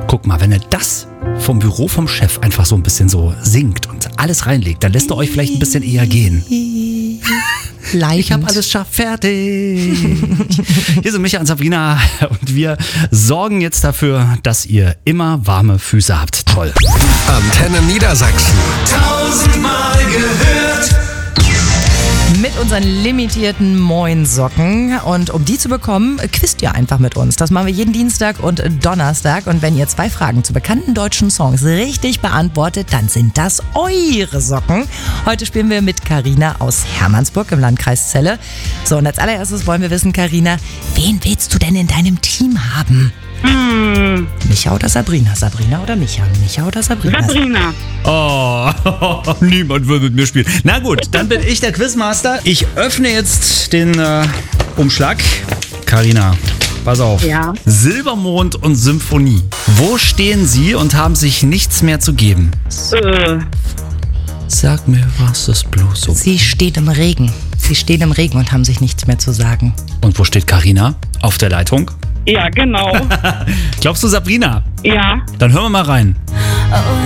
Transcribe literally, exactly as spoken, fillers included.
Guck mal, wenn er das vom Büro vom Chef einfach so ein bisschen so singt und alles reinlegt, dann lässt er euch vielleicht ein bisschen eher gehen. Ich habe alles schafft, fertig. Hier sind Micha und Sabrina und wir sorgen jetzt dafür, dass ihr immer warme Füße habt. Toll. Antenne Niedersachsen. Tausendmal gehört. Mit unseren limitierten Moin-Socken. Und um die zu bekommen, quizt ihr einfach mit uns. Das machen wir jeden Dienstag und Donnerstag. Und wenn ihr zwei Fragen zu bekannten deutschen Songs richtig beantwortet, dann sind das eure Socken. Heute spielen wir mit Carina aus Hermannsburg im Landkreis Celle. So, und als allererstes wollen wir wissen, Carina, wen willst du denn in deinem Team haben? Hm, Micha oder Sabrina? Sabrina oder Micha? Micha oder Sabrina? Sabrina. Oh, niemand will mit mir spielen. Na gut, dann bin ich der Quizmaster. Ich öffne jetzt den äh, Umschlag. Carina, pass auf. Ja. Silbermond und Symphonie. Wo stehen sie und haben sich nichts mehr zu geben? Äh, Sag mir, was ist bloß so? Sie steht im Regen. Sie stehen im Regen und haben sich nichts mehr zu sagen. Und wo steht Carina? Auf der Leitung? ja, genau. Glaubst du, Sabrina? Ja. Dann hören wir mal rein. Oh,